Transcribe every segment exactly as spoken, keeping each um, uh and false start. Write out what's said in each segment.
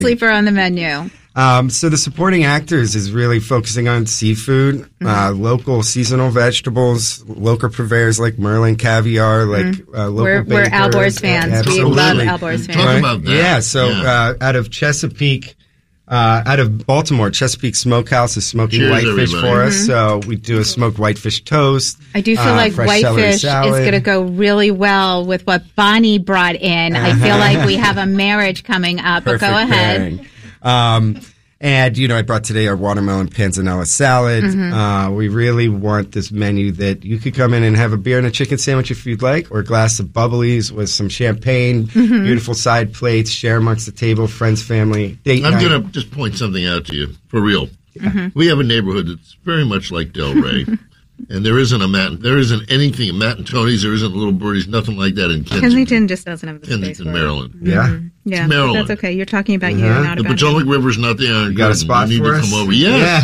Sleeper on the menu. Um, so the supporting actors is really focusing on seafood, mm-hmm. uh, local seasonal vegetables, local purveyors like Merlin Caviar, like mm-hmm. uh, local We're, we're Alborz fans. Absolutely. We love Alborz fans. Talk about that. Yeah, so yeah. Uh, out of Chesapeake, uh, out of Baltimore, Chesapeake Smokehouse is smoking Cheers, whitefish everybody. for us. Mm-hmm. So we do a smoked whitefish toast. I do feel uh, like whitefish is going to go really well with what Bonnie brought in. I feel like we have a marriage coming up, but Perfect go ahead. pairing. Um, And, you know, I brought today our watermelon panzanella salad. Mm-hmm. Uh, we really want this menu that you could come in and have a beer and a chicken sandwich if you'd like, or a glass of bubblies with some champagne, mm-hmm. beautiful side plates, share amongst the table, friends, family, date I'm night. going to just point something out to you, for real. Mm-hmm. We have a neighborhood that's very much like Delray. And there isn't a Matt, there isn't anything, Matt and Tony's, there isn't Little Birdies, nothing like that in Kensington. Kensington just doesn't have the space Kensington, for it. Maryland. Yeah. Mm-hmm. Yeah, Maryland. that's okay. You're talking about you, Uh-huh. not The about Potomac me. River's not there. You got a spot you need for to us? come over. Yes. Yeah,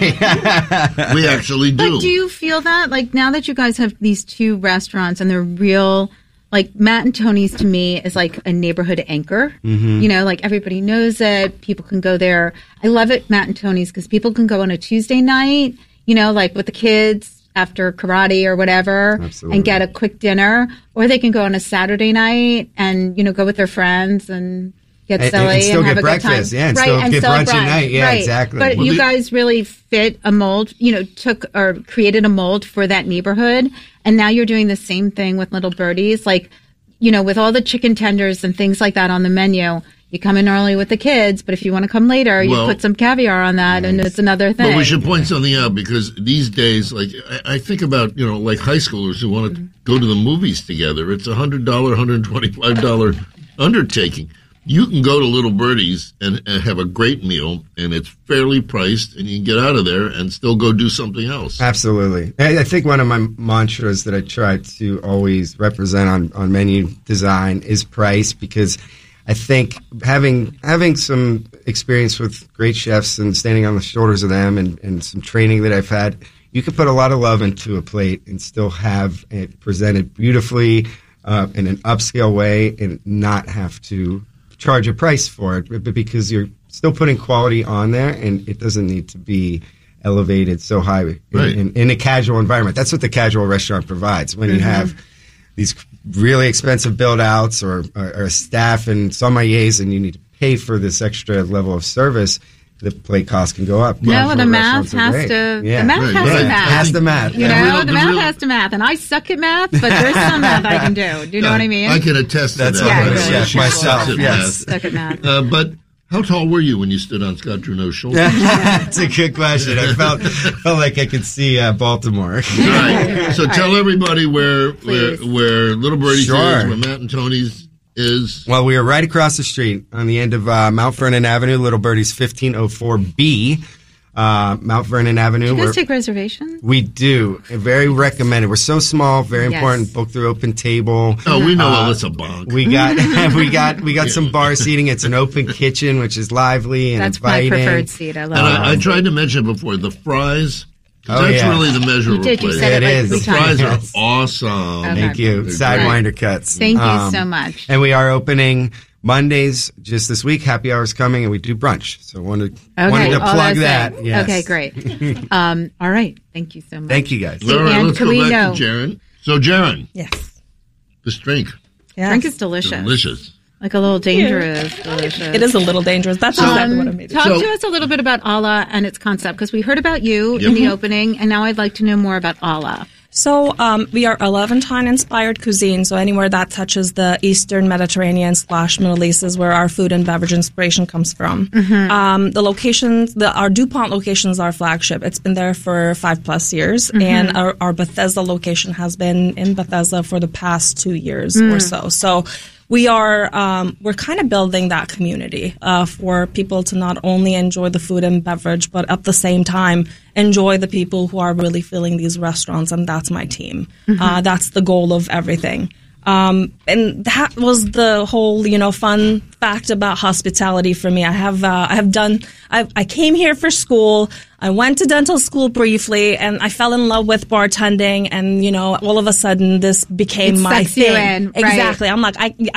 okay. We actually do. But do you feel that? Like, now that you guys have these two restaurants and they're real, like, Matt and Tony's to me is like a neighborhood anchor. Mm-hmm. You know, like, everybody knows it. People can go there. I love it, Matt and Tony's, because people can go on a Tuesday night, you know, like with the kids after karate or whatever, Absolutely. and get a quick dinner. Or they can go on a Saturday night and, you know, go with their friends and get And- silly and and, still have get a breakfast, good time. yeah, and right, still and get still brunch at brunch. night. Yeah, right. exactly. But Well, you the- guys really fit a mold, you know, took or created a mold for that neighborhood. And now you're doing the same thing with Little Birdies. Like, you know, with all the chicken tenders and things like that on the menu, you come in early with the kids, but if you want to come later, you Well, put some caviar on that, and it's another thing. But we should point something out, because these days, like, I, I think about, you know, like high schoolers who want to Mm-hmm. go to the movies together. It's a one hundred dollars, one hundred twenty-five dollars undertaking. You can go to Little Birdies and, and have a great meal, and it's fairly priced, and you can get out of there and still go do something else. Absolutely. I, I think one of my mantras that I try to always represent on, on menu design is price, because I think having having some experience with great chefs and standing on the shoulders of them, and, and some training that I've had, you can put a lot of love into a plate and still have it presented beautifully uh, in an upscale way, and not have to charge a price for it, but because you're still putting quality on there, and it doesn't need to be elevated so high in, Right. in, in a casual environment. That's what the casual restaurant provides. When you Mm-hmm. have these really expensive build-outs, or, or, or staff and sommeliers, and you need to pay for this extra level of service, the plate cost can go up. No, Casual the math restaurants are has great. to. Yeah. The math Right, has right. to math. Has to math. You Yeah. know, The real- the the math real- has to math, and I suck at math, but there's some math I can do. Do you know what I mean? I can attest to That's that. Yeah, all really. right. Yeah, Chef myself. Sucks at Yes. Suck at math. Uh, but how tall were you when you stood on Scott Trudeau's shoulders? That's a good question. I felt felt like I could see uh, Baltimore. All right. So tell everybody where where Please. where Little Birdies Sure. is, where Matt and Tony's is. Well, we are right across the street on the end of uh, Mount Vernon Avenue. Little Birdie's fifteen oh four B, uh, Mount Vernon Avenue. Do you We're- guys take reservations? we do. Very recommended. We're so small, very Yes. important. Book through open table. Oh, we know Uh, Alyssa Bonk. We got we got we got some bar seating. It's an open kitchen, which is lively and That's my inviting. preferred seat. I love and it. I, I tried to mention before the fries. 'cause Oh, that's yeah. really the measure You of a did. You place. said it, It like is. The three times. fries are Yes. awesome. Okay. Thank you. They're Sidewinder great. cuts. Thank you Um, so much. And we are opening Mondays just this week. Happy hour's coming, and we do brunch. So wanted Okay. wanted to all plug that's that. it. Yes. Okay, great. Um, all right. Thank you so much. Thank you, guys. All right, And let's can go we back know- to Jaren. So, Jaren, Yes. this drink, Yes. Drink is delicious. delicious. Like a little dangerous. Delicious. It is a little dangerous. That's exactly what I Um, made it. talk So- to us a little bit about Allah and its concept, because we heard about you Yep. in the opening, and now I'd like to know more about Allah. So um, we are a Levantine-inspired cuisine. So anywhere that touches the Eastern Mediterranean slash Middle East is where our food and beverage inspiration comes from. Um, the locations, the, our DuPont location is our flagship. It's been there for five plus years, and our, our Bethesda location has been in Bethesda for the past two years or so. So we are um, we're kind of building that community uh, for people to not only enjoy the food and beverage, but at the same time enjoy the people who are really filling these restaurants, and that's my team. Uh, that's the goal of everything. Um, and that was the whole, you know, fun fact about hospitality for me. I have, uh, I have done, I, I came here for school. I went to dental school briefly, and I fell in love with bartending. And, you know, all of a sudden this became It my sucks you thing. in, right. Exactly. I'm like, I, I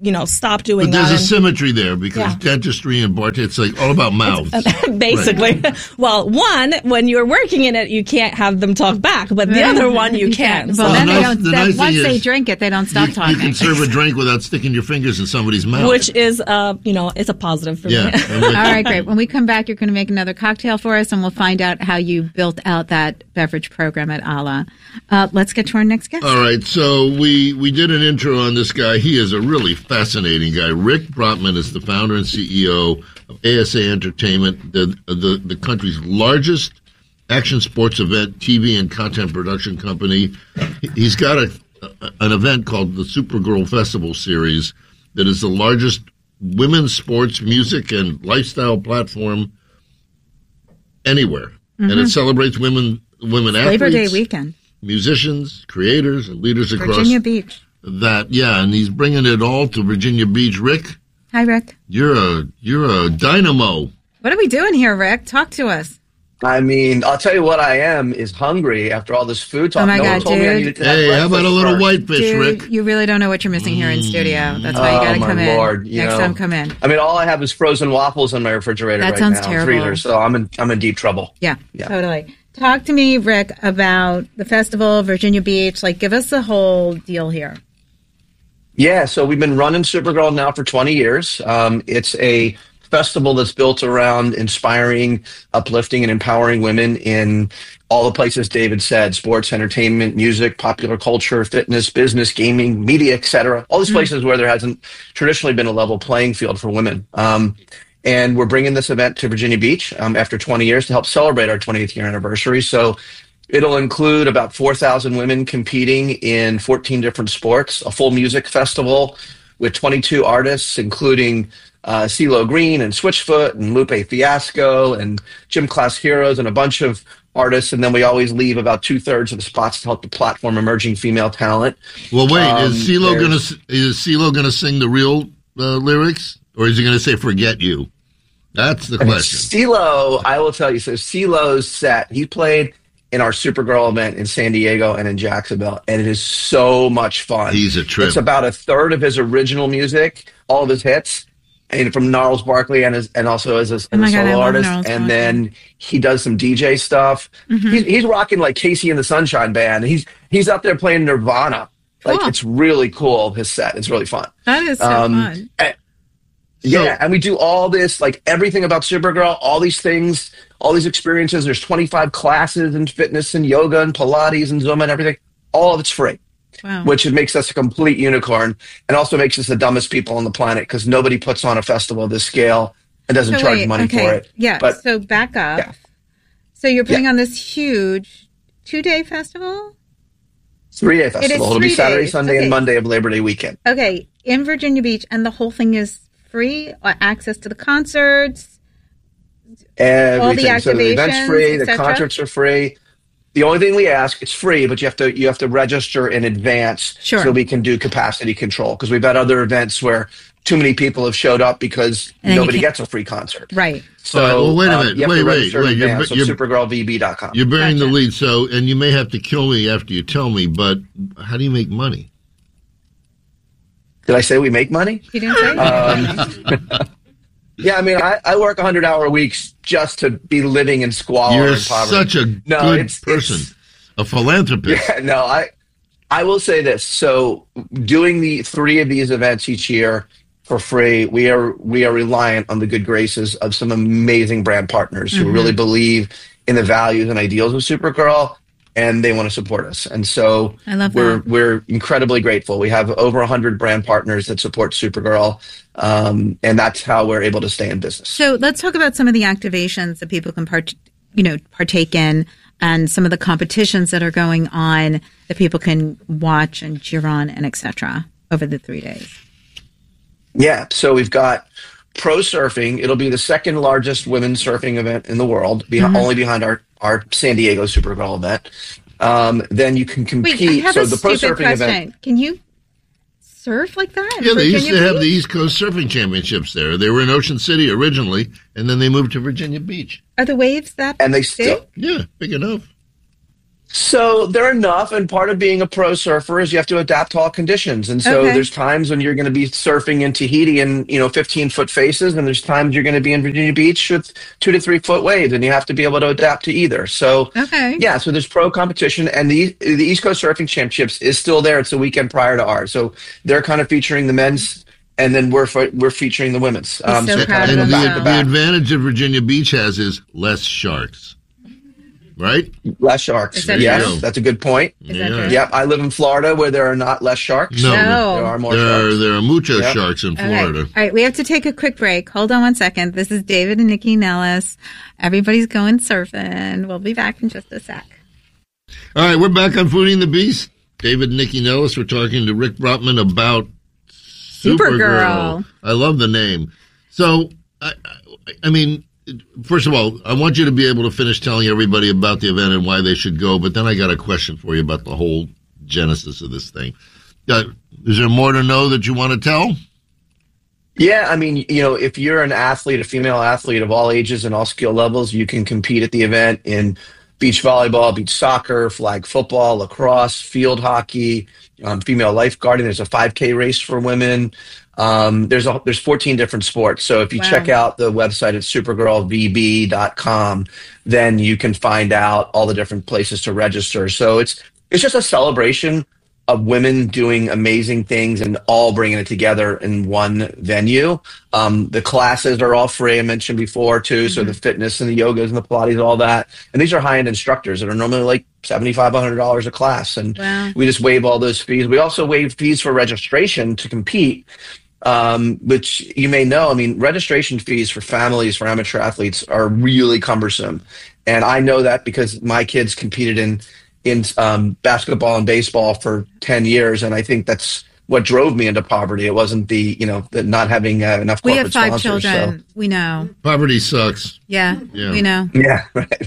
you know, stop doing but that. But there's and, a symmetry there because Yeah. dentistry and bar, it's like all about mouths. Basically. Right. Well, one, when you're working in it, you can't have them talk back, but the other one you, you can. Well, so. then the they nice, don't, the that, nice once thing they is drink it, they don't stop you, talking. You can serve a drink without sticking your fingers in somebody's mouth. Which is, uh, you know, it's a positive for yeah. me. All right, great. When we come back, you're going to make another cocktail for us, and we'll find out how you built out that beverage program at Ala. Uh, let's get to our next guest. All right, so we, we did an intro on this guy. He is a really fascinating guy. Rick Brotman is the founder and C E O of A S A Entertainment, the, the, the country's largest action sports event, T V and content production company. He's got a, an event called the Supergirl Festival Series that is the largest women's sports, music, and lifestyle platform anywhere. Mm-hmm. And it celebrates women women athletes. Labor Day weekend. Musicians, creators, and leaders across Virginia Beach. That, yeah, and he's bringing it all to Virginia Beach. Rick? Hi, Rick. You're a you're a dynamo. What are we doing here, Rick? Talk to us. I mean, I'll tell you what I am is hungry after all this food talk. Oh my no God, one told dude. me I needed to have Hey, how about a little first. whitefish, Dude, Rick? you really don't know what you're missing here in studio. That's why you Oh, got to my come in. Lord, you Next know. time, come in. I mean, all I have is frozen waffles in my refrigerator That right sounds now, terrible. freezer, so I'm in I'm in deep trouble. Yeah, Yeah. totally. Talk to me, Rick, about the festival, Virginia Beach. Like, give us the whole deal here. Yeah, so we've been running Supergirl now for twenty years. Um, it's a festival that's built around inspiring, uplifting, and empowering women in all the places David said: sports, entertainment, music, popular culture, fitness, business, gaming, media, et cetera. All these mm-hmm. places where there hasn't traditionally been a level playing field for women. Um, and we're bringing this event to Virginia Beach um, after twenty years to help celebrate our twentieth year anniversary. So it'll include about four thousand women competing in fourteen different sports, a full music festival with twenty-two artists, including uh, CeeLo Green and Switchfoot and Lupe Fiasco and Gym Class Heroes and a bunch of artists. And then we always leave about two thirds of the spots to help the platform emerging female talent. Well, wait, um, is CeeLo going to is CeeLo going to sing the real uh, lyrics, or is he going to say "Forget You"? That's the question. CeeLo, I will tell you. So CeeLo's set, he played in our Supergirl event in San Diego and in Jacksonville, and it is so much fun. He's a trip. It's about a third of his original music, all of his hits, and from Gnarls Barkley and his, and also as a, as Oh my a God, I solo love artist. Gnarls And Barkley. then he does some D J stuff. Mm-hmm. He's, he's rocking like Casey and the Sunshine Band. He's he's out there playing Nirvana. Like Cool. it's really cool. His set. It's really fun. That is so Um, fun. and- yeah, and we do all this, like everything about Supergirl, all these things, all these experiences. There's twenty-five classes in fitness and yoga and Pilates and Zumba and everything. All of it's free, Wow. which it makes us a complete unicorn and also makes us the dumbest people on the planet because nobody puts on a festival of this scale and doesn't So charge wait, money okay. for it. Yeah, But so back up. Yeah. So you're putting Yeah. on this huge two-day festival? three-day festival. It'll be three Saturday, days. Sunday, Okay. and Monday of Labor Day weekend. Okay, in Virginia Beach, and the whole thing is free? Uh, access to the concerts? Everything. so the event's activations, free. et The cetera? concerts are free. The only thing we ask, it's free, but you have to you have to register in advance Sure. so we can do capacity control. Because we've had other events where too many people have showed up because And then you nobody can't- gets a free concert. Right. So All right, well, wait a um, minute. you have Wait, to wait, register in wait. You're- advance you're- on supergirl v b dot com. You're burying Gotcha. the lead, so and you may have to kill me after you tell me. But how do you make money? Did I say we make money? You didn't say? Um, yeah, I mean, I, I work one hundred hour weeks just to be living in squalor You're and poverty. such a No, good it's- person, it's- a philanthropist. Yeah, no, I I will say this. So doing the three of these events each year for free, we are we are reliant on the good graces of some amazing brand partners Mm-hmm. who really believe in the values and ideals of Supergirl, and they want to support us. And so I love we're that. we're incredibly grateful. We have over one hundred brand partners that support Supergirl, um, and that's how we're able to stay in business. So let's talk about some of the activations that people can part, you know, partake in, and some of the competitions that are going on that people can watch and cheer on, and et cetera over the three days. Yeah, so we've got pro surfing. It'll be the second largest women's surfing event in the world, be- Mm-hmm. only behind our, our San Diego Supergirl event. Um, then you can compete. Wait, I have so a the pro stupid surfing question. event. Can you surf like that? in Yeah, they used to Virginia have the Beach? East Coast Surfing Championships there. They were in Ocean City originally, and then they moved to Virginia Beach. Are the waves that And they big? still Yeah, big enough. So they're enough, and part of being a pro surfer is you have to adapt to all conditions. And so Okay. there's times when you're going to be surfing in Tahiti in, you know, fifteen foot faces, and there's times you're going to be in Virginia Beach with two to three foot waves, and you have to be able to adapt to either. So Okay. yeah, so there's pro competition, and the the East Coast Surfing Championships is still there. It's the weekend prior to ours, so they're kind of featuring the men's, and then we're fe- we're featuring the women's. He's so so proud kind of of And them back now. to the, the back. advantage that Virginia Beach has is less sharks, right? Less sharks. Is that Yes, true? that's a good point. Is that Yeah. true? Yep, I live in Florida where there are not less sharks. No. No. There are more There are sharks. there are mucho Yep. sharks in Okay. Florida. All right, we have to take a quick break. Hold on one second. This is David and Nikki Nellis. Everybody's going surfing. We'll be back in just a sec. All right, we're back on Foodie and the Beast. David and Nikki Nellis. We're talking to Rick Brotman about Supergirl. I love the name. So, I, I, I mean, first of all, I want you to be able to finish telling everybody about the event and why they should go. But then I got a question for you about the whole genesis of this thing. Uh, is there more to know that you want to tell? Yeah, I mean, you know, if you're an athlete, a female athlete of all ages and all skill levels, you can compete at the event in beach volleyball, beach soccer, flag football, lacrosse, field hockey, um, female lifeguarding. There's a five K race for women. Um, there's a, there's fourteen different sports. So if you Wow. check out the website at supergirl v b dot com, then you can find out all the different places to register. So it's it's just a celebration of women doing amazing things and all bringing it together in one venue. Um, the classes are all free, I mentioned before, too. So the fitness and the yogas and the Pilates, all that. And these are high-end instructors that are normally like seventy-five dollars, one hundred dollars a class. And Wow. we just waive all those fees. We also waive fees for registration to compete, um, which you may know. I mean, registration fees for families, for amateur athletes are really cumbersome. And I know that because my kids competed in in um, basketball and baseball for ten years. And I think that's what drove me into poverty. It wasn't the, you know, the not having uh, enough We corporate have five sponsors. children. We know. Poverty sucks. Yeah, Yeah. we know. So, yeah, right.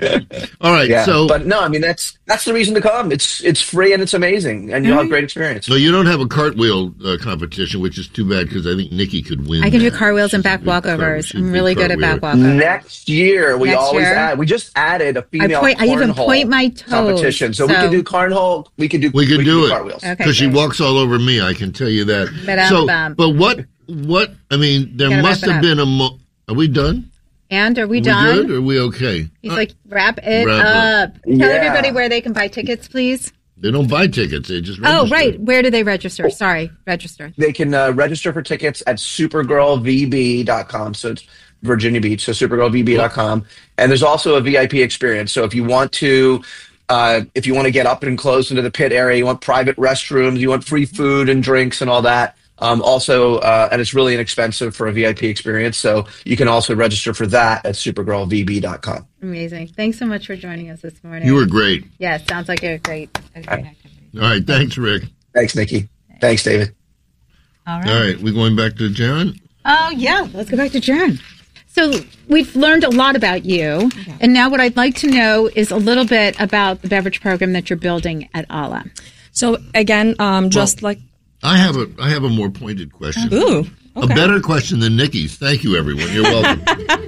All right, Yeah. so but no, I mean, that's that's the reason to come. It's it's free and it's amazing. And you'll have great experience. so you don't have a cartwheel uh, competition, which is too bad because I think Nikki could win. I can do that. cartwheels and She's a back good car- walkovers. she's a I'm good really good at back cartwheeler. walkovers. Next year, we Next always year? add. We just added a female point- I even cornhole point my toes, competition. So, we so- can do cornhole. We can do. We can do it. cartwheels. Okay. Because she great. walks all over me, I can tell you that. Ba-dum, So, bum. but what, what? I mean, there Gotta must wrap it have up. been a. Mo- are we done? And are we, we done? good? Or are we okay? He's Uh, like, wrap it Wrap up. Tell Yeah. everybody where they can buy tickets, please. they don't buy tickets; they just Oh, register. right. Where do they register? Sorry, register. They can uh, register for tickets at supergirl v b dot com. So it's Virginia Beach. So supergirl v b dot com. And there's also a V I P experience. So if you want to, uh, if you want to get up and close into the pit area, you want private restrooms, you want free food and drinks and all that. Um, also, uh, and it's really inexpensive for a V I P experience. So you can also register for that at supergirl v b dot com. Amazing. Thanks so much for joining us this morning. You were great. Yeah, sounds like a great, a great activity. All right, thanks, Rick. Thanks, Nikki. Thanks, David. All right. All right, we going back to Jaron? Oh, yeah. Let's go back to Jaron. So we've learned a lot about you. And now what I'd like to know is a little bit about the beverage program that you're building at Ala. So again, um, just like I have a I have a more pointed question. ooh, A okay. better question than Nikki's. Thank you, everyone. You're welcome.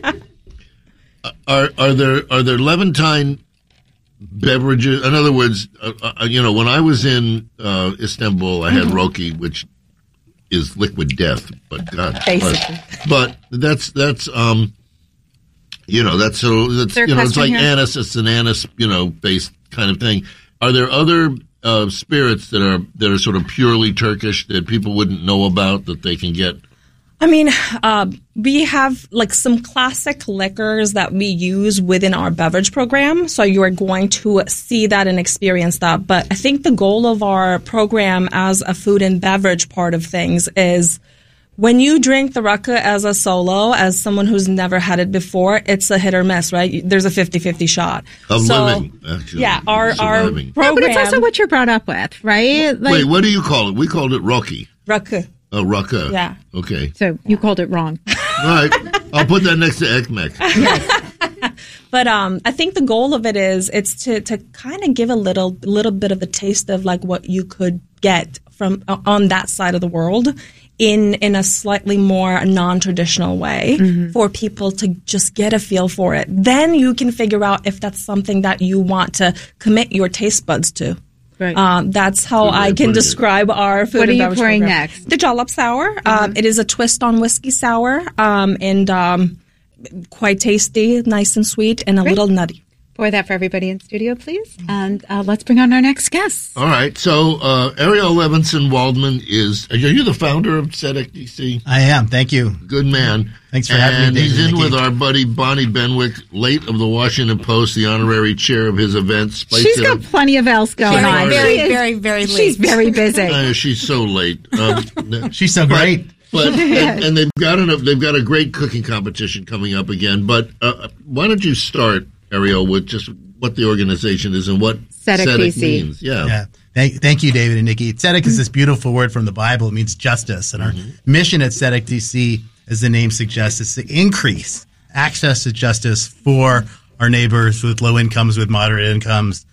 are are there are there Levantine beverages? In other words, uh, uh, you know, when I was in uh, Istanbul, I had Roki, which is liquid death. But God, Basically. But, but that's that's um, you know, that's so that's there a you know, it's question like here? anise. It's an anise, you know, based kind of thing. Are there other uh, spirits that are that are sort of purely Turkish that people wouldn't know about that they can get? I mean, uh, we have like some classic liquors that we use within our beverage program. So you are going to see that and experience that. But I think the goal of our program as a food and beverage part of things is when you drink the Rakı as a solo, as someone who's never had it before, it's a hit or miss, right? There's a fifty-fifty shot. Of so, living, actually. Yeah, our, our Surviving. Yeah, program. but it's also what you're brought up with, right? Like, Wait, what do you call it? We called it Roki. Rakı. Oh, Raka. Yeah. Okay. So you called it wrong. All right. I'll put that next to Ekmek. But um, I think the goal of it is it's to, to kind of give a little little bit of a taste of like what you could get from uh, on that side of the world, in in a slightly more non-traditional way mm-hmm. for people to just get a feel for it. Then you can figure out if that's something that you want to commit your taste buds to. Right. Um, that's how I can describe it. Our food what and are you beverage pouring program. next? The Jalap Sour. Mm-hmm. Um, it is a twist on whiskey sour um, and um, quite tasty, nice and sweet, and a Great. little nutty. Pour that for everybody in studio, please. And uh, let's bring on our next guest. All right. So uh, Ariel Levinson Waldman is, are you the founder of S E D C D C? I am. Thank you. Good man. Thanks for and having me, And he's David in Nikki. with our buddy Bonnie Benwick, late of the Washington Post, the honorary chair of his event. Spice She's It got Up. plenty of else going Very, on. very, She is- very, very late. She's very busy. Uh, she's so late. Um, She's so great. But and, and they've got an, they've got a great cooking competition coming up again. But uh, why don't you start, Ariel, with just what the organization is and what S E D C D C means? Yeah. Yeah. Thank, thank you, David and Nikki. Tzedek is this beautiful word from the Bible. It means justice. And our mm-hmm. mission at S E D C D C, as the name suggests, is to increase access to justice for our neighbors with low incomes, with moderate incomes.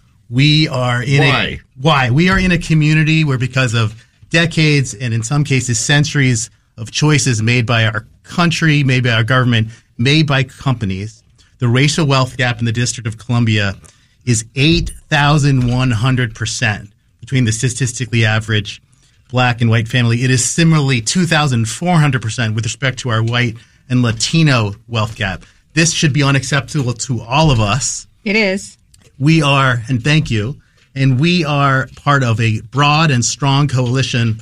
We are in Why? a why we are in a community where, because of decades and in some cases centuries of choices made by our country, made by our government, made by companies, the racial wealth gap in the District of Columbia is eight thousand one hundred percent between the statistically average black and white family. It is similarly two thousand four hundred percent with respect to our white and Latino wealth gap. This should be unacceptable to all of us. It is. We are, and thank you, and we are part of a broad and strong coalition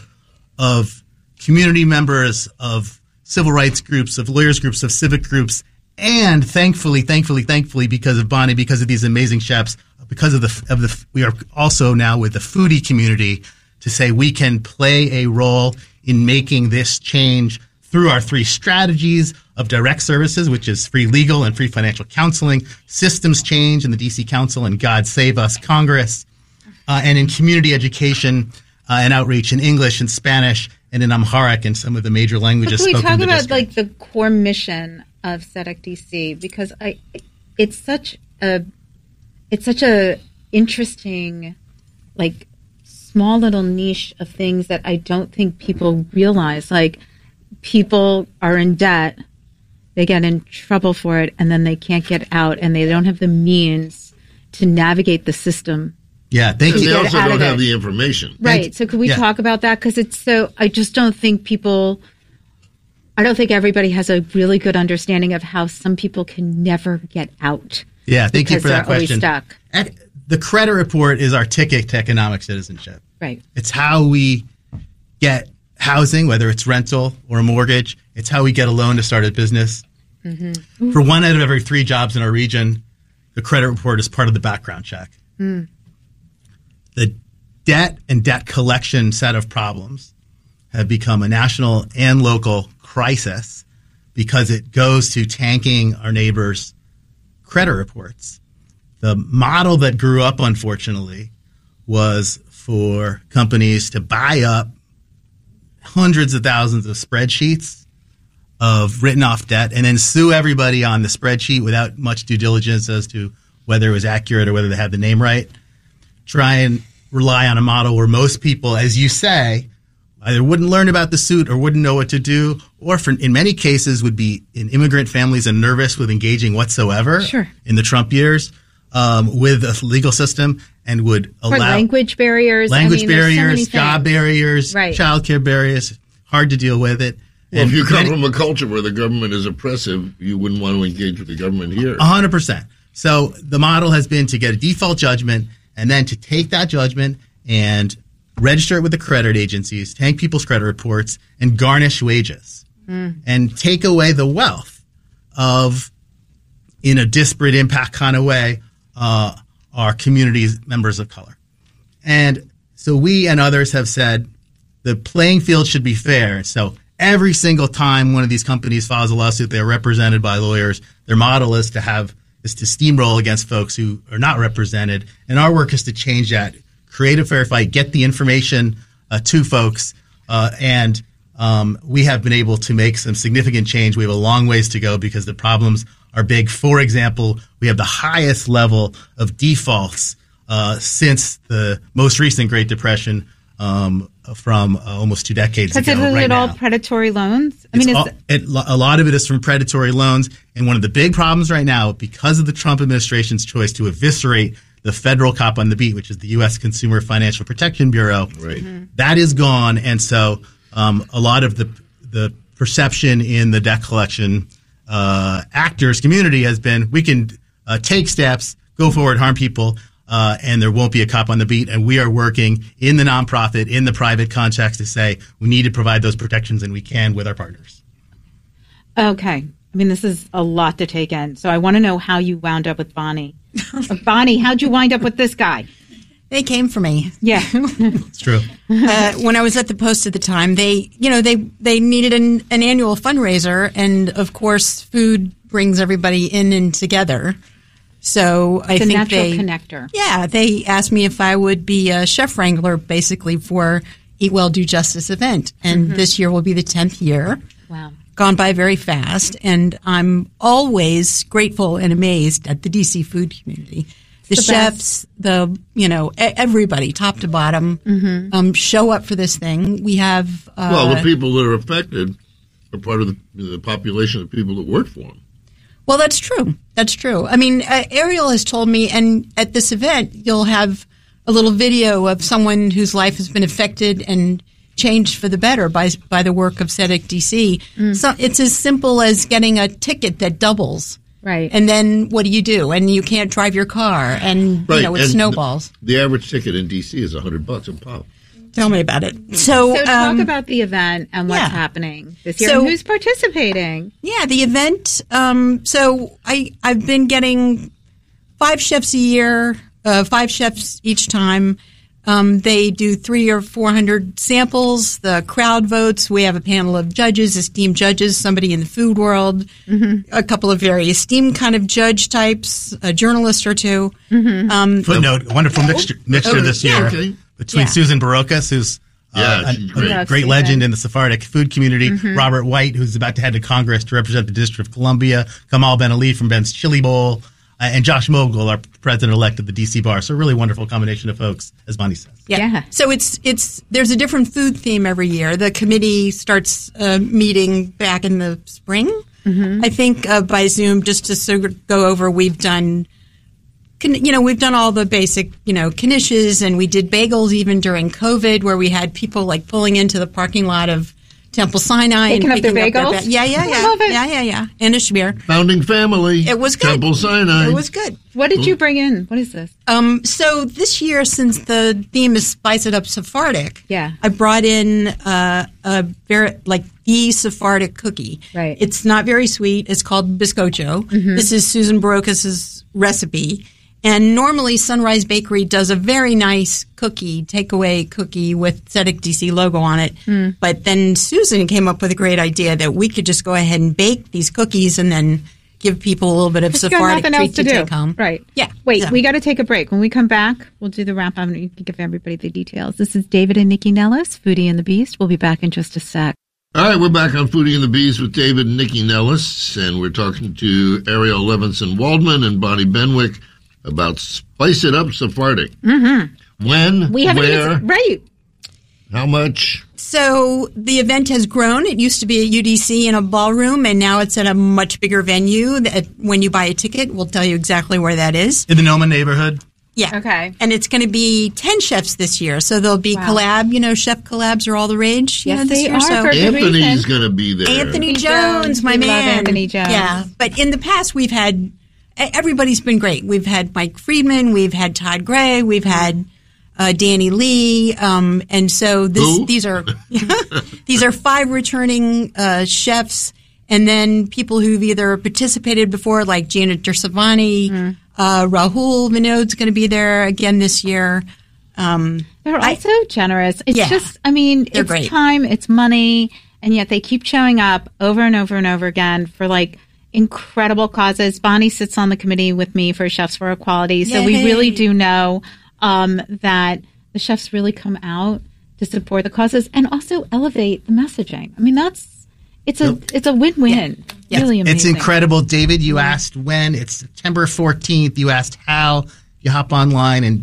of community members, of civil rights groups, of lawyers groups, of civic groups, and thankfully, thankfully, thankfully, because of Bonnie, because of these amazing chefs, because of the of the, we are also now with the foodie community to say we can play a role in making this change through our three strategies of direct services, which is free legal and free financial counseling, systems change in the D C Council and God Save Us Congress, uh, and in community education uh, and outreach in English and Spanish and in Amharic and some of the major languages Can we spoken talk in the about district. like the core mission of S E D C D C? Because I, it's such a, it's such a interesting, like small little niche of things that I don't think people realize. Like people are in debt, they get in trouble for it, and then they can't get out, and they don't have the means to navigate the system. Yeah, thank And you. they get also out don't of have it. the information. Right. So could we Yeah. talk about that? Because it's so, I just don't think people, I don't think everybody has a really good understanding of how some people can never get out. Yeah, thank you because for that they're always question. stuck. Ec- The credit report is our ticket to economic citizenship. Right. It's how we get housing, whether it's rental or a mortgage. It's how we get a loan to start a business. Mm-hmm. For one out of every three jobs in our region, the credit report is part of the background check. Mm. The debt and debt collection set of problems have become a national and local crisis because it goes to tanking our neighbors' credit reports. The model that grew up, unfortunately, was for companies to buy up hundreds of thousands of spreadsheets of written off debt and then sue everybody on the spreadsheet without much due diligence as to whether it was accurate or whether they had the name right. Try and rely on a model where most people, as you say, either wouldn't learn about the suit or wouldn't know what to do, or for, in many cases would be in immigrant families and nervous with engaging whatsoever Sure. in the Trump years um, with a legal system and would Or allow language barriers. language I mean, there's so many barriers, things. job barriers, Right. childcare barriers, hard to deal with it. Well, And if you come many- from a culture where the government is oppressive, you wouldn't want to engage with the government here. one hundred percent. So the model has been to get a default judgment and then to take that judgment and register it with the credit agencies, tank people's credit reports, and garnish wages mm. and take away the wealth of, in a disparate impact kind of way, uh, our community's members of color. And so we and others have said the playing field should be fair. So every single time one of these companies files a lawsuit, they're represented by lawyers. Their model is to have is to steamroll against folks who are not represented. And our work is to change that, create a fair fight, get the information uh, to folks. Uh, and um, we have been able to make some significant change. We have a long ways to go because the problems are big. For example, we have the highest level of defaults uh, since the most recent Great Depression um, from uh, almost two decades ago. Because is right it all now. predatory loans? I It's mean, is all, it, a lot of it is from predatory loans. And one of the big problems right now, because of the Trump administration's choice to eviscerate the federal cop on the beat, which is the U S Consumer Financial Protection Bureau, Right. Mm-hmm. that is gone. And so um, a lot of the the perception in the debt collection uh, actors community has been we can uh, take steps, go forward, harm people, uh, and there won't be a cop on the beat. And we are working in the nonprofit, in the private context to say we need to provide those protections, and we can with our partners. Okay. I mean, this is a lot to take in. So I want to know how you wound up with Bonnie. Uh, Bonnie, how'd you wind up with this guy? They came for me. Yeah. It's true. uh, when I was at the Post at the time, they, you know, they they needed an, an annual fundraiser, and of course, food brings everybody in and together. So I It's a think natural they, connector. yeah, they asked me if I would be a chef wrangler, basically for Eat Well, Do Justice event, and Mm-hmm. this year will be the tenth year. Wow. Gone by very fast, and I'm always grateful and amazed at the D C food community. The, the chefs, the, you know, e- everybody, top to bottom, Mm-hmm. um, show up for this thing. We have, uh, Well, the people that are affected are part of the, the population of people that work for them. well, that's true. That's true. I mean, uh, Ariel has told me, and at this event, you'll have a little video of someone whose life has been affected and changed for the better by by the work of S E D C D C. Mm. So it's as simple as getting a ticket that doubles. Right. And then what do you do? And you can't drive your car, and Right, you know it and snowballs. The, the average ticket in D C is a hundred bucks a pop. Tell me about it. So, So talk um, about the event and what's yeah. happening this year So- and who's participating. yeah, the event. Um, so I I've been getting five chefs a year, uh, five chefs each time. Um, they do three or four hundred samples. The crowd votes. We have a panel of judges, esteemed judges, somebody in the food world, Mm-hmm. a couple of very esteemed kind of judge types, a journalist or two. Mm-hmm. Um, Footnote: a wonderful mixture, mixture Oh, this yeah. year Okay. between Yeah. Susan Barocas, who's uh, Yeah, a, she's a great. Yeah, great Susan. legend in the Sephardic food community, Robert White, who's about to head to Congress to represent the District of Columbia, Kamal Ben Ali from Ben's Chili Bowl, uh, and Josh Mogul, our president-elect of the D C Bar. So a really wonderful combination of folks, as Bonnie says. Yeah. Yeah. So it's it's there's a different food theme every year. The committee starts uh, meeting back in the spring, Mm-hmm. I think, uh, by Zoom, just to sort of go over. We've done, con- you know, we've done all the basic, you know, knishes, and we did bagels even during COVID, where we had people like pulling into the parking lot of Temple Sinai Picking and up their picking up bagels? ba- yeah, yeah, I yeah, love it. yeah, yeah, yeah, and a schmear. Founding family. It was good. Temple Sinai. It was good. What did you bring in? What is this? Um, so this year, since the theme is Spice It Up Sephardic, Yeah. I brought in uh, a very like the Sephardic cookie. Right. It's not very sweet. It's called bizcocho. Mm-hmm. This is Susan Barocas's recipe. And normally Sunrise Bakery does a very nice cookie, takeaway cookie with S E D C D C logo on it. Mm. But then Susan came up with a great idea that we could just go ahead and bake these cookies and then give people a little bit of Just got Sephardic nothing treat else to, to do. take home. Right. Yeah. Wait, Yeah. we got to take a break. When we come back, we'll do the wrap up and you can give everybody the details. This is David and Nikki Nellis, Foodie and the Beast. We'll be back in just a sec. All right, we're back on Foodie and the Bees with David and Nikki Nellis, and we're talking to Ariel Levinson Waldman and Bonnie Benwick about Spice It Up Sephardic. Mm-hmm. When, We haven't where, even, right. how much? So the event has grown. It used to be at U D C in a ballroom, and now it's at a much bigger venue. That when you buy a ticket, we'll tell you exactly where that is. In the Noma neighborhood, Yeah. Okay. And it's going to be ten chefs this year. So there'll be Wow. collab, you know, chef collabs are all the rage. You Yes, know, this they year. are So for- Good Anthony's reason. going to be there. Anthony Jones. Jones, my We love man. Anthony Jones. Yeah. But in the past, we've had, everybody's been great. We've had Mike Friedman, we've had Todd Gray, we've had uh, Danny Lee. Um, and so this, Who? these are, these are five returning uh, chefs. And then people who've either participated before, like Janet Dersavani, Mm-hmm. uh, Rahul Vinod's going to be there again this year. Um, They're I- also generous. It's Yeah. just, I mean, They're it's great. time, it's money, and yet they keep showing up over and over and over again for like incredible causes. Bonnie sits on the committee with me for Chefs for Equality, so we Yay. really do know um, that the chefs really come out to support the causes and also elevate the messaging. I mean, that's it's a it's a win win. Yeah. Really amazing. it's incredible. David, you asked when. It's September fourteenth. You asked how. You hop online and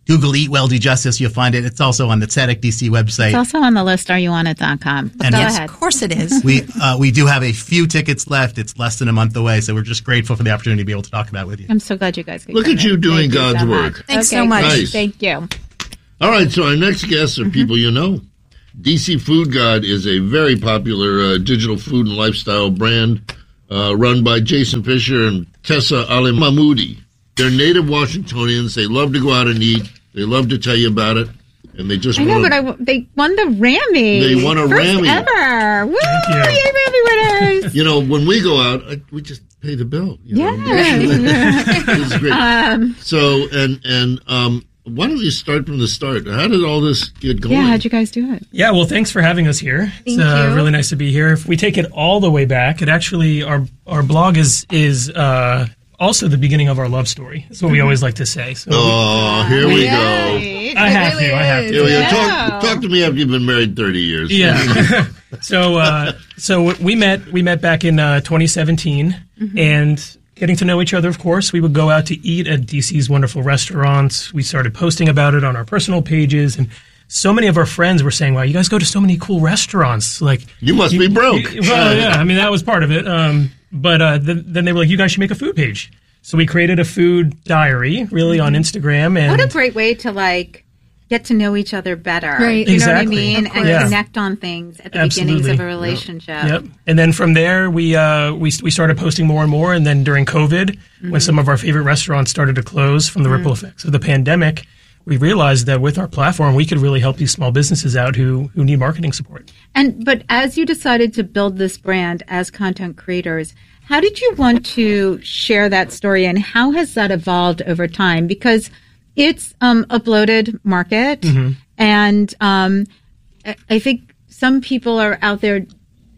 Google Eat Well Do Justice, you'll find it. It's also on the Tzedek D C website. It's also on the list, are you on it dot com. And Go yes, ahead. Of course it is. We uh, we do have a few tickets left. It's less than a month away, so we're just grateful for the opportunity to be able to talk about it with you. I'm so glad you guys could Look come at you in. doing Thank you God's so work. much. Thanks Okay, so much. Nice. Thank you. All right, so our next guests are people you know. D C Food God is a very popular uh, digital food and lifestyle brand uh, run by Jason Fisher and Tessa Ali Mahmoudi. They're native Washingtonians. They love to go out and eat. They love to tell you about it. And they just I know, want but I, w- they won the Rammy. They won a First Rammy. ever. Woo! you. Yay, Rammy winners. You know, when we go out, I, we just pay the bill. You know? Yeah. This is great. Um, so, and and um, why don't you start from the start? How did all this get going? yeah, how'd you guys do it? Yeah, well, thanks for having us here. It's Thank uh, you. really nice to be here. If we take it all the way back, it actually our our blog is is uh, also the beginning of our love story. That's what we always like to say. So Oh, here we go. Yay. I have to. I have to. Here we go. Yeah. Talk, talk to me after you've been married thirty years. Yeah. so uh, so we met we met back in uh, twenty seventeen, Mm-hmm. and getting to know each other. Of course, we would go out to eat at D C's wonderful restaurants. We started posting about it on our personal pages, and so many of our friends were saying, "Wow, you guys go to so many cool restaurants!" Like You must be broke. you- well, yeah. I mean, that was part of it. Um, but uh, th- then they were like, "You guys should make a food page." So we created a food diary, really, on Instagram, and What a great way to like get to know each other better. Right. You Exactly. know what I mean? Of And course. Yeah. connect on things at the Absolutely. beginnings of a relationship. Yep. And then from there, we uh, we we started posting more and more. And then during COVID, Mm-hmm. when some of our favorite restaurants started to close from the Mm. ripple effects of the pandemic, we realized that with our platform, we could really help these small businesses out who who need marketing support. And but as you decided to build this brand as content creators, how did you want to share that story, and how has that evolved over time? Because it's um, a bloated market, Mm-hmm. and um, I- I think some people are out there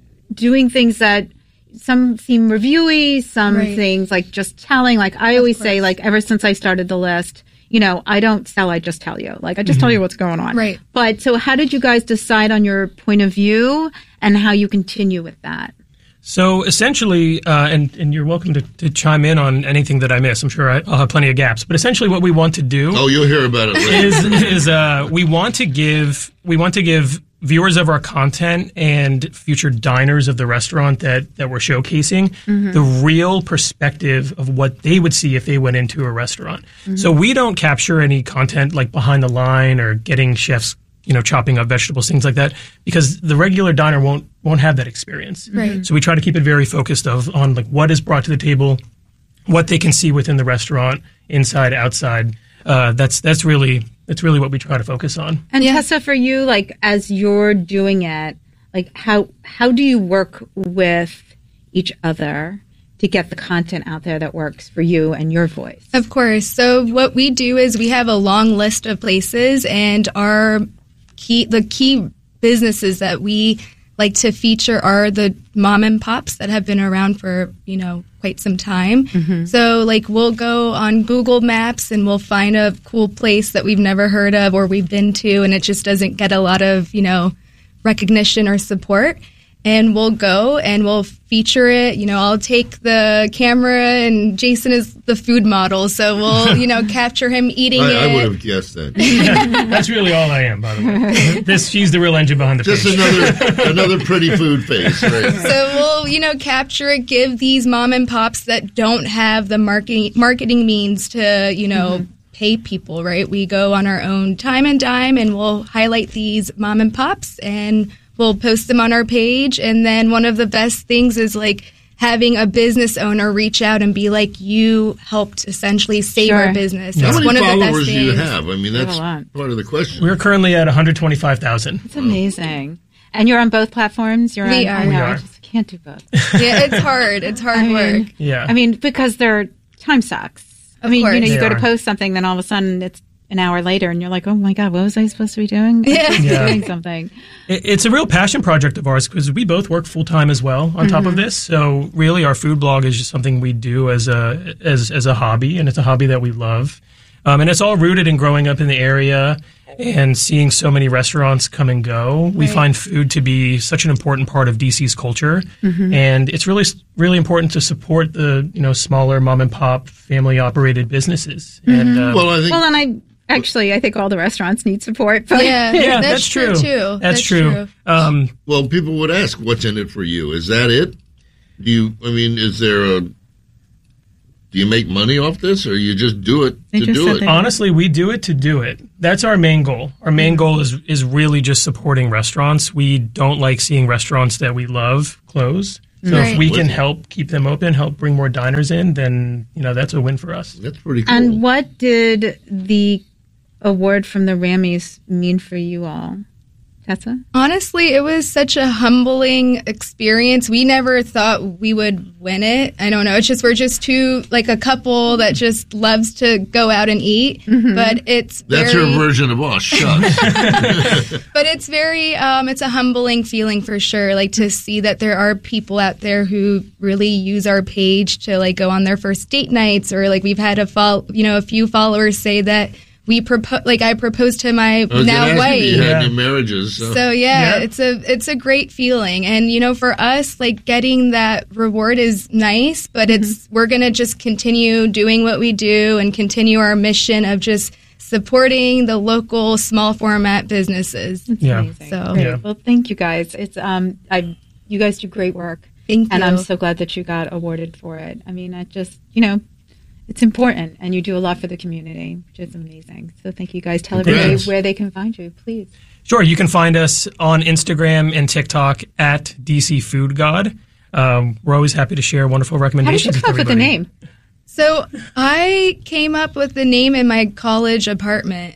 doing things that some seem reviewy, some Right. things like just telling. Like I always say, like ever since I started the list, you know, I don't sell, I just tell you. Like I just tell you what's going on. Right. But so how did you guys decide on your point of view and how you continue with that? So essentially, uh, and and you're welcome to, to chime in on anything that I miss. I'm sure I, I'll have plenty of gaps. But essentially, what we want to do Oh, you'll hear about it later. is is uh, we want to give we want to give viewers of our content and future diners of the restaurant that that we're showcasing the real perspective of what they would see if they went into a restaurant. So we don't capture any content like behind the line or getting chefs, you know, chopping up vegetables, things like that, because the regular diner won't won't have that experience. Right. So we try to keep it very focused of on like what is brought to the table, what they can see within the restaurant, inside, outside. Uh, that's that's really that's really what we try to focus on. And Tessa, for you, like as you're doing it, like how how do you work with each other to get the content out there that works for you and your voice? Of course. So what we do is we have a long list of places, and our key the key businesses that we like to feature are the mom and pops that have been around for, you know, quite some time. Mm-hmm. So like we'll go on Google Maps and we'll find a cool place that we've never heard of or we've been to, and it just doesn't get a lot of, you know, recognition or support. And we'll go and we'll feature it. You know, I'll take the camera, and Jason is the food model, so we'll, you know, capture him eating I, it. I would have guessed that. That's really all I am, by the way. This she's the real engine behind the Just page. another another pretty food face. Right? So we'll, you know, capture it, give these mom and pops that don't have the marketing marketing means to, you know, pay people, right? We go on our own time and dime, and we'll highlight these mom and pops, and we'll post them on our page. And then one of the best things is like having a business owner reach out and be like, you helped essentially save Sure. our business. How It's many one of the best followers do you things. have? I mean, have that's a lot. part of the question. We're currently at one hundred twenty-five thousand. It's amazing. And you're on both platforms? You're We on, are. I know, We I are. just can't do both. Yeah, it's hard. It's hard I work. mean, Yeah. I mean, because their time sucks. I Of mean, you know, course. you They go to are. post something, then all of a sudden it's an hour later, and you're like, oh my God, what was I supposed to be doing? I'm Yeah. supposed to be Yeah. doing something. It- It's a real passion project of ours because we both work full time as well on top of this. So really, our food blog is just something we do as a as as a hobby, and it's a hobby that we love. Um, and it's all rooted in growing up in the area and seeing so many restaurants come and go. We Right. find food to be such an important part of D C's culture, and it's really really important to support the you know smaller mom and pop family operated businesses. And uh, Well, I think Well, and I Actually, I think all the restaurants need support. But Yeah, Yeah, that's, that's true true. too. That's, true. Um, Well, people would ask, "What's in it for you?" Is that it? Do you? I mean, is there a? Do you make money off this, or you just do it They to just do said it? they- honestly, we do it to do it. That's our main goal. Our main goal is is really just supporting restaurants. We don't like seeing restaurants that we love close. So Right. if we can help keep them open, help bring more diners in, then you know that's a win for us. That's pretty cool. And what did the award from the Rammies mean for you all? Tessa? Honestly, it was such a humbling experience. We never thought we would win it. I don't know. It's just we're just two like a couple that just loves to go out and eat. But it's That's very, her version of oh shucks. But it's very um, it's a humbling feeling for sure. Like to see that there are people out there who really use our page to like go on their first date nights, or like we've had a fol- you know a few followers say that we propose like I proposed to my I was gonna now ask wife. if you had Yeah. any marriages. So. So yeah, Yeah. it's a it's a great feeling, and you know, for us, like getting that reward is nice, but it's we're gonna just continue doing what we do and continue our mission of just supporting the local small format businesses. Yeah. Amazing. So- Great. Yeah. Well, thank you guys. It's um, I you guys do great work, Thank and you. I'm so glad that you got awarded for it. I mean, I just you know, it's important, and you do a lot for the community, which is amazing. So thank you guys. Tell everybody Congrats. where they can find you, please. Sure, you can find us on Instagram and TikTok at D C Food God. Um, we're always happy to share wonderful How did you recommendations come up with the everybody. name? So I came up with the name in my college apartment.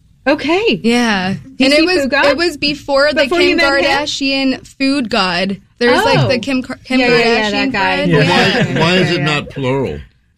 Okay. Yeah, you and see it was Food God? it was before the Before Kim you met him? Kardashian Food God. There's Oh. like the Kim Kar- Kim Yeah, Kardashian yeah, yeah, that guy. God. Yeah. Why, why is it Yeah. not plural?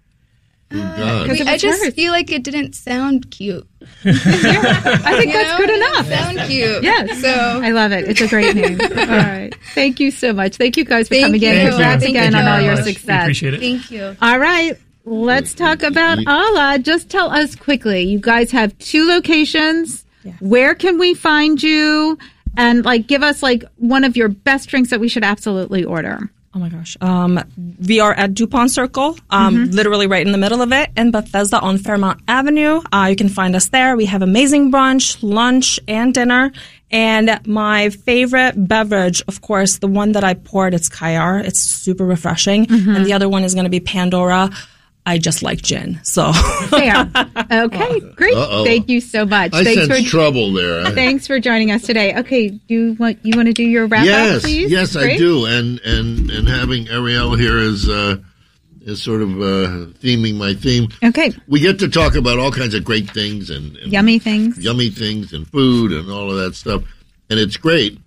Oh, God. Because it I was just hers. feel like it didn't sound cute. I think You that's know? good It enough. didn't Sound cute. Yes. So I love it. It's a great name. All right. Thank you so much. Thank you guys for Thank coming in. you. Congrats Thank again you on all very your much. We success. appreciate it. thank you. All right. Let's talk about Allah. Just tell us quickly. You guys have two locations. Yes. Where can we find you? And like give us like one of your best drinks that we should absolutely order. Oh my gosh. Um, we are at DuPont Circle, um, literally right in the middle of it, in Bethesda on Fairmount Avenue. Uh, you can find us there. We have amazing brunch, lunch, and dinner. And my favorite beverage, of course, the one that I poured, it's Kayar. It's super refreshing. And the other one is going to be Pandora. I just like gin. So Fair. Okay. Great. Uh-oh. Thank you so much. I Thanks sense for trouble there. I- thanks for joining us today. Okay. Do you want you want to do your wrap yes, up, please? yes, I Great. do. And and and having Ariel here is uh, is sort of uh, theming my theme. Okay. We get to talk about all kinds of great things and, and Yummy things. yummy things and food and all of that stuff, and it's great.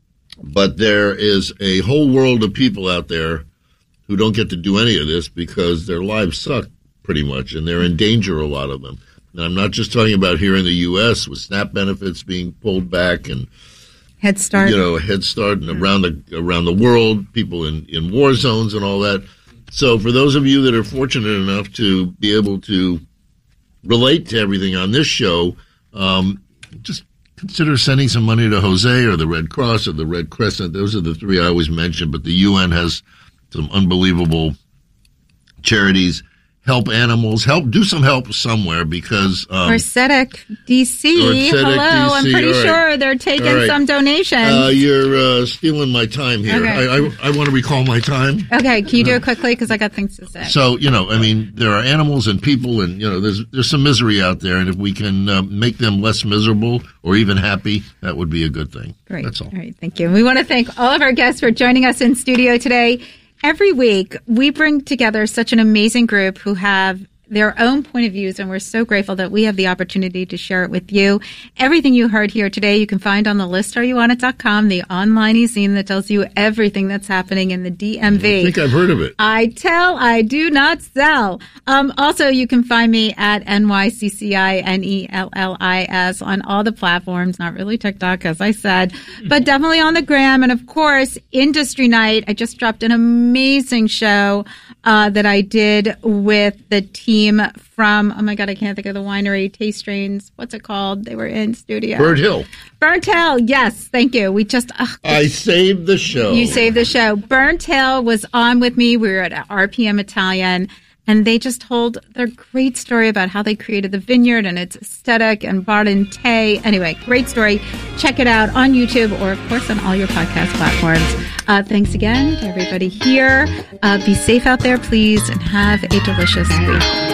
But there is a whole world of people out there who don't get to do any of this because their lives suck pretty much, and they're in danger, a lot of them. And I'm not just talking about here in the U S with SNAP benefits being pulled back and Head Start. you know Head Start and around the around the world, people in, in war zones and all that. So for those of you that are fortunate enough to be able to relate to everything on this show, um, just consider sending some money to Jose or the Red Cross or the Red Crescent. Those are the three I always mention, but the U N has some unbelievable charities. Help animals. Help. Do some help somewhere because um, Or Sedec D C. Or Sedec Hello. I'm D C, pretty all right. sure they're taking All right. some donations. uh, you're uh, stealing my time here. Okay. I, I, I want to recall my time. okay. Can you do it quickly? Because I got things to say. So, you know, I mean, there are animals and people, and, you know, there's there's some misery out there, and if we can uh, make them less miserable or even happy, that would be a good thing. Great. That's all. All right. Thank you. We want to thank all of our guests for joining us in studio today. Every week, we bring together such an amazing group who have their own point of views, and we're so grateful that we have the opportunity to share it with you. Everything you heard here today, you can find on the list are you on it dot com, the online e-zine that tells you everything that's happening in the D M V. I think I've heard of it. I tell, I do not sell. Um, also, you can find me at N Y C C I N E L L I S on all the platforms, not really TikTok, as I said, but definitely on the gram. And of course, Industry Night. I just dropped an amazing show uh, that I did with the team from, oh my God, I can't think of the winery, Taste Strains. What's it called? They were in studio. Bird Hill. Burnt Hill. Yes. Thank you. We just, uh, I saved the show. you saved the show. Burnt Hill was on with me. We were at R P M Italian, And they just told their great story about how they created the vineyard and its aesthetic and brought in Tay. Anyway, great story. Check it out on YouTube or, of course, on all your podcast platforms. Uh, thanks again to everybody here. Uh, be safe out there, please, and have a delicious week.